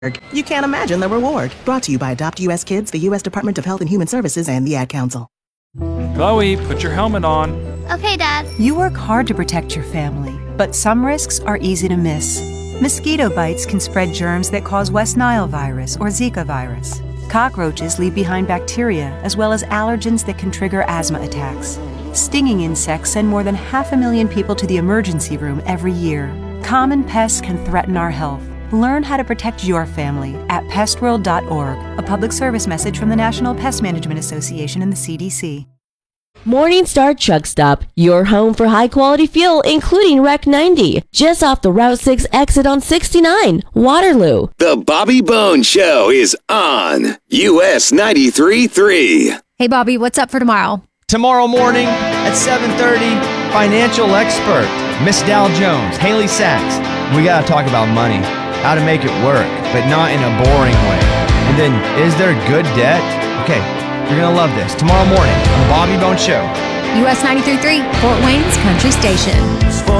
You can't imagine the reward. Brought to you by Adopt U.S. Kids, the U.S. Department of Health and Human Services, and the Ad Council. Chloe, put your helmet on. Okay, Dad. You work hard to protect your family, but some risks are easy to miss. Mosquito bites can spread germs that cause West Nile virus or Zika virus. Cockroaches leave behind bacteria as well as allergens that can trigger asthma attacks. Stinging insects send more than 500,000 people to the emergency room every year. Common pests can threaten our health. Learn how to protect your family at pestworld.org, a public service message from the National Pest Management Association and the CDC. Morningstar Truck Stop, your home for high-quality fuel, including Rec 90, just off the Route 6 exit on 69, Waterloo. The Bobby Bone Show is on US 93.3. Hey, Bobby, what's up for tomorrow? Tomorrow morning at 7:30, financial expert, Miss Dow Jones, Haley Sachs. We got to talk about money, how to make it work, but not in a boring way. And then, is there good debt? Okay, you're going to love this. Tomorrow morning on The Bobby Bone Show. US 93.3, Fort Wayne's Country Station.